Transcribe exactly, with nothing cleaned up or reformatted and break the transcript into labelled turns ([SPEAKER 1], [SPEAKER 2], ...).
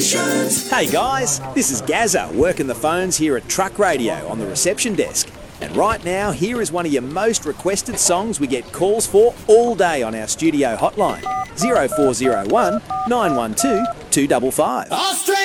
[SPEAKER 1] Emissions.
[SPEAKER 2] Hey guys, this is Gazza working the phones here at Truck Radio on the reception desk. And right now, here is one of your most requested songs we get calls for all day on our studio hotline. zero four zero one, nine one two, two five five.